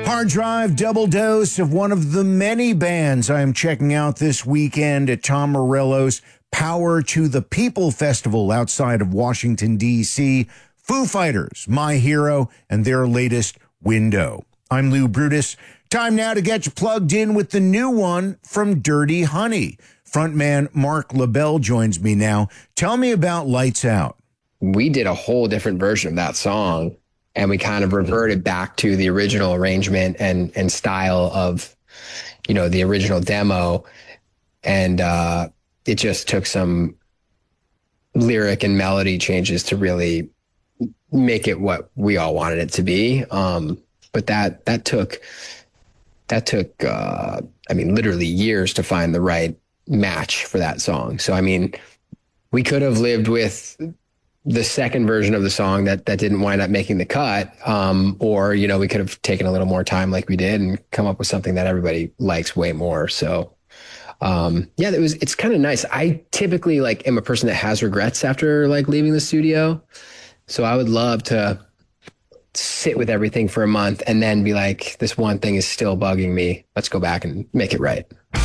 Hard Drive double dose of one of the many bands I am checking out this weekend at Tom Morello's Power to the People Festival outside of Washington, D.C. Foo Fighters, My Hero, and their latest Window. I'm Lou Brutus. Time now to get you plugged in with the new one from Dirty Honey. Frontman Mark LaBelle joins me now. Tell me about Lights Out. We did a whole different version of that song, and we kind of reverted back to the original arrangement and style of, you know, the original demo. And it just took some lyric and melody changes to really make it what we all wanted it to be. But that took literally years to find the right match for that song. So, I mean, we could have lived with the second version of the song that didn't wind up making the cut. Or, you know, we could have taken a little more time like we did and come up with something that everybody likes way more. So, it's kind of nice. I typically am a person that has regrets after leaving the studio. So I would love to sit with everything for a month and then be like, this one thing is still bugging me. Let's go back and make it right.